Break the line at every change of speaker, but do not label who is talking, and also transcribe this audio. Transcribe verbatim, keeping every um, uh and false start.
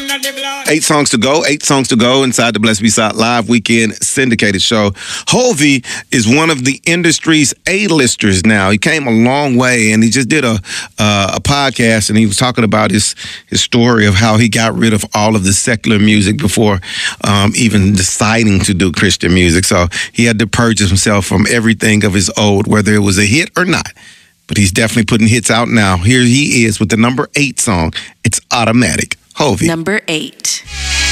Eight songs to go, eight songs to go inside the Blessed B-Side Live Weekend syndicated show. Hovey is one of the industry's A-listers now. He came a long way, and he just did a uh, a podcast, and he was talking about his, his story of how he got rid of all of the secular music before um, even deciding to do Christian music. So he had to purge himself from everything of his old, whether it was a hit or not. But he's definitely putting hits out now. Here he is with the number eight song. It's Automatic. Hovey.
Number eight.